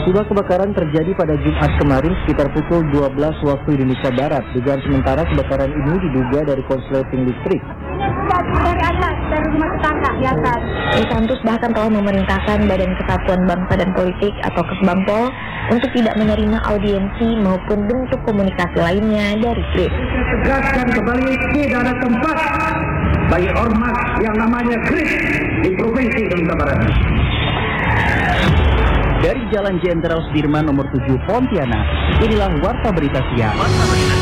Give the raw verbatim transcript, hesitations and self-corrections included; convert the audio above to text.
Musibah kebakaran terjadi pada Jumat kemarin sekitar pukul dua belas waktu Indonesia Barat. Dugaan sementara kebakaran ini diduga dari konsleting listrik. Dari atas, dari rumah tetangga, biasa. Rifantus bahkan telah memerintahkan Badan Kesatuan Bangsa dan Politik atau Kesbangpol untuk tidak menerima audiensi maupun bentuk komunikasi lainnya dari Kris. Tegaskan kembali tidak ada tempat bagi ormas yang namanya Kris di Provinsi Sumatera Barat. Dari Jalan Jenderal Sudirman nomor tujuh Pontianak, inilah Warta Berita Siang.